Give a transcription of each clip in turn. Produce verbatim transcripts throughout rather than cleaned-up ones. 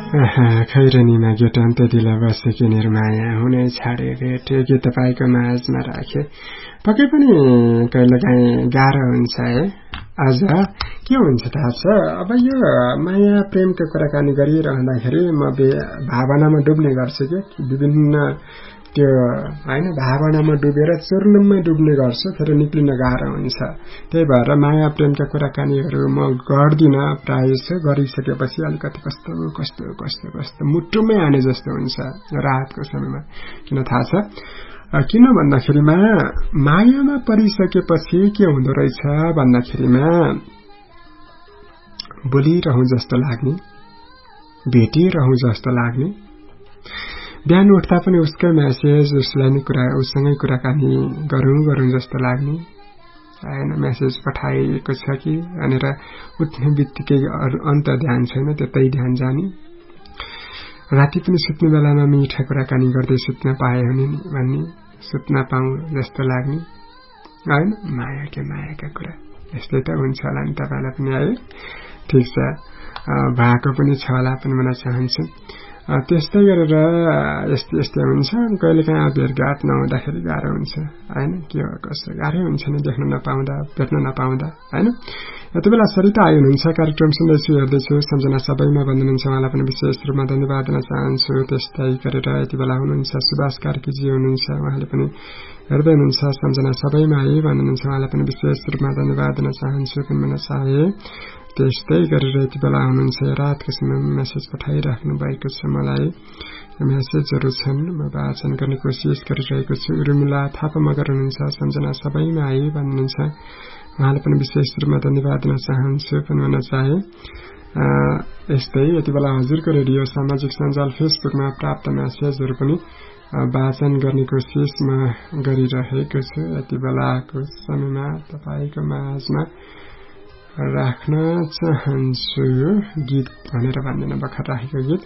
खैरनीमा get अन्त्यतिर बसेकी निर्माया हुनै छाड्यो भेट कि तपाईँको माझमा राखे पक्कै पनि कहिलेकाहीँ गाह्रो हुन्छ है। आज के हुन्छ थाहा छ, अब यो माया प्रेमको कुराकानी गरिरहँदाखेरि म भावनामा डुब्ने गर्छु कि विभिन्न त्यो हैन भावनामा डुबेर चूर्णममै डुब्ने गर्छु, फेरि निक्लिन गाह्रो हुन्छ। त्यही भएर माया प्रेमका कुराकानीहरू म गर्दिन, प्रायः जसो गरिसकेपछि अलिकति कस्तो कस्तो कस्तो कस्तो मुटुमै आने जस्तो हुन्छ रातको समयमा। किन थाहा छ, किन भन्दाखेरिमा मायामा परिसकेपछि के हुँदो रहेछ भन्दाखेरिमा बोलिरहँ जस्तो लाग्ने, भेटिरहँ जस्तो लाग्ने, बिहान उठ्दा पनि उसकै म्यासेज उसलाई नै कुरा उसँगै कुराकानी गरौँ गरौँ जस्तो लाग्ने हैन। म्यासेज पठाएको छ कि भनेर उठ्ने बित्तिकै अन्त ध्यान छैन, त्यतै ध्यान जाने। राति पनि सुत्ने बेलामा मिठा कुराकानी गर्दै सुत्न पाए हुने भन्ने, सुत्न पाऊँ जस्तो लाग्ने हैन। माया के मायाका कुरा यस्तै त हुन्छ होला नि तपाईलाई पनि है। ठीक छ, भएको पनि छ होला पनि भन्न चाहन्छु। त्यस्तै गरेर यस्तै यस्तै हुन्छ। कहिलेकाहीँ भेटघाट नहुँदाखेरि गाह्रो हुन्छ हैन, के हो कसो गाह्रै हुन्छ नि देख्न नपाउँदा भेट्न नपाउँदा हैन। यति बेला सरिता आइ हुनुहुन्छ, कार्यक्रम सुन्दैछु हेर्दैछु, सम्झना सबैमा भन्नुहुन्छ, उहाँलाई पनि विशेष रूपमा धन्यवाद दिन चाहन्छु। त्यस्तै गरेर यति बेला हुनुहुन्छ सुभाष कार्कीजी हुनुहुन्छ, उहाँले पनि हेर्दै हुनुहुन्छ, सम्झना सबैमा आइ भन्नुहुन्छ, उहाँलाई पनि विशेष रूपमा धन्यवाद दिन चाहन्छु पनि भन्न चाहे। त्यस्तै गरेर यति बेला हुनुहुन्छ रातको समयमा मेसेज पठाइराख्नु भएको छ मलाई, मेसेजहरू छन् म वाचन गर्ने कोसिस गरिरहेको छु। उर्मिला थापा मगर हुनुहुन्छ, सम्झना सबैमा आइ भन्नुहुन्छ, उहाँलाई पनि विशेष रूपमा धन्यवाद दिन चाहन्छु पनि भन्न चाहे। यस्तै यति बेला हजुरको रेडियो सामाजिक सञ्जाल फेसबुकमा प्राप्त मेसेजहरू पनि वाचन गर्ने कोसिस म गरिरहेको छु। यति बेलाको समयमा तपाईको माझमा राख्न चाहन्छु गीत भनेर भन्दैन भर्खर राखेको गीत।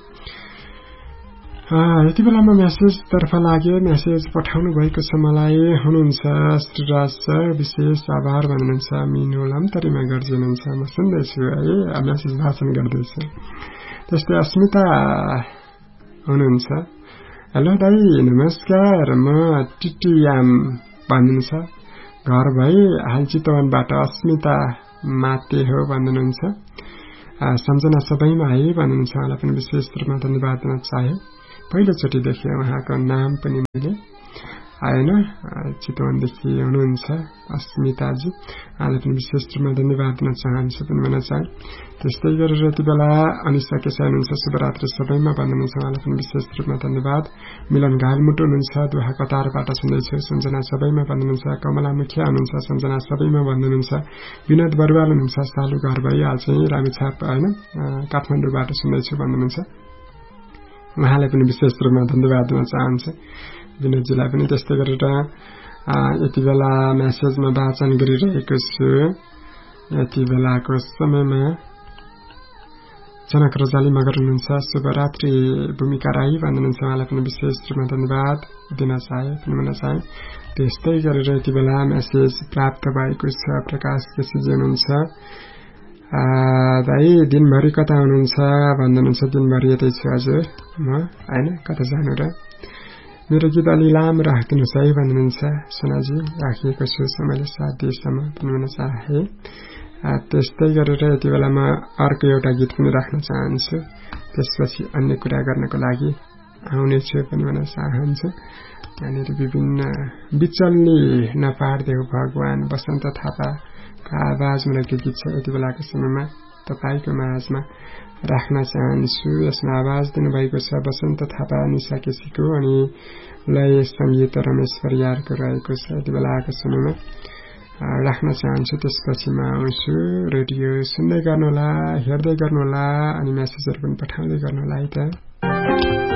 यति बेलामा मेसेज तर्फ लाग्यो, मेसेज पठाउनु भएको छ मलाई। हुनुहुन्छ श्रीराज सर, विशेष आभार भन्नुहुन्छ। मिनु लम्तरीमा गर्जिनुहुन्छ, म सुन्दैछु है, मेसेज वाचन गर्दैछु। त्यस्तै अस्मिता हुनुहुन्छ, हेलो दाई नमस्कार, म टिटियाम भन्नुहुन्छ, घर भई हाल चितवनबाट अस्मिता माते हो भन्नुहुन्छ, सम्झना सबैमा है भन्नुहुन्छ, उहाँलाई पनि विशेष रूपमा धन्यवाद दिन चाहे। पहिलोचोटि देखेँ उहाँको नाम पनि मैले आएन, चितवनदेखि हुनुहुन्छ अस्मिताजी, उहाँलाई पनि विशेष रूपमा धन्यवाद दिन चाहन्छु पनि भन्न चाहे। त्यस्तै गरेर यति बेला अनिसा केसा हुनुहुन्छ, शुभरात्री सबैमा भन्नुहुन्छ, उहाँलाई पनि विशेष रूपमा धन्यवाद। मिलन घालमुटु हुनुहुन्छ, दुहा कतारबाट सुन्दैछु, सम्झना सबैमा भन्नुहुन्छ। कमला मुखिया हुनुहुन्छ, सम्झना सबैमा भन्नुहुन्छ। विनोद बरुवाल हुनुहुन्छ, सालु घर भइहाल चाहिँ रामेछाप होइन काठमाडौँबाट सुन्दैछु भन्नुहुन्छ, उहाँलाई पनि विशेष रूपमा धन्यवाद दिन चाहन्छु विनोदजीलाई पनि। त्यस्तै गरेर यति बेला मेसेजमा वाचन गरिरहेको छु। यति बेलाको समयमा जनक रजाली मगर हुनुहुन्छ, शुभरात्री भूमिका राई भन्नुहुन्छ, उहाँलाई पनि विशेष रूपमा धन्यवाद दिन चाहे पनि भन्न चाहे। त्यस्तै गरेर यति बेला मेसेज प्राप्त भएको छ। प्रकाश केसीजी हुनुहुन्छ, दाई दिनभरि कता हुनुहुन्छ भन्नुहुन्छ, दिनभरि यतै छु हजुर म हैन, कता जानु र, मेरो गीत अलि लामो राखिदिनुहोस् है भन्नुहुन्छ। सोनाजी राखिएको छु समयले साथ दिएसम्म पनि भन्न चाहे। त्यस्तै गरेर यति बेला म अर्को एउटा गीत पनि राख्न चाहन्छु, त्यसपछि अन्य कुरा गर्नको लागि आउनेछु पनि भन्न चाहन्छु। यहाँनिर विभिन्न बिचल्ली नपार्देऊ भगवान बसन्त थापाका आवाजमा रहेको गीत छ, यति बेलाको समयमा तपाईको माझमा राख्न चाहन्छु। यसमा आवाज दिनुभएको छ बसन्त थापा निशा केसीको, अनि लय संगीत रमेश परियारको रहेको छ, यति बेलाको समयमा राख्न चाहन्छु। त्यसपछि म आउँछु। रेडियो सुन्दै गर्नुहोला, हेर्दै गर्नुहोला, अनि मेसेजहरू पनि पठाउँदै गर्नुहोला है त।